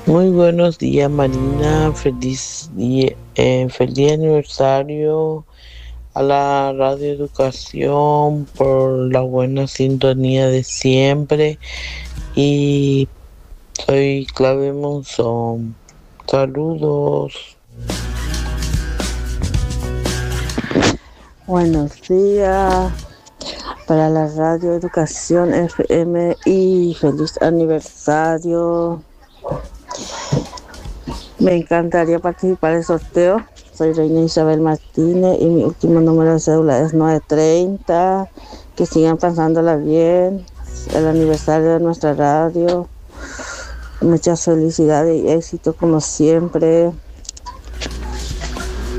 Muy buenos días, Marina. Feliz aniversario a la Radio Educación por la buena sintonía de siempre. Y soy Clave Monzón. Saludos. Buenos días para la Radio Educación FM y feliz aniversario. Me encantaría participar del sorteo. Soy Reina Isabel Martínez y mi último número de cédula es 930. Que sigan pasándola bien. El aniversario de nuestra radio. Muchas felicidades y éxito como siempre.